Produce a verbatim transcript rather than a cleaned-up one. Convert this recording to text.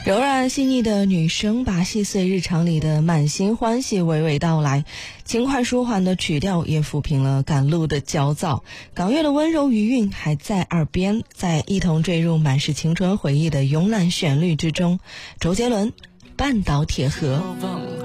柔软细腻的女声把细碎日常里的满心欢喜娓娓道来，轻快舒缓的曲调也抚平了赶路的焦躁，港乐的温柔余韵还在耳边，在一同坠入满是青春回忆的慵懒旋律之中。周杰伦，半岛铁盒。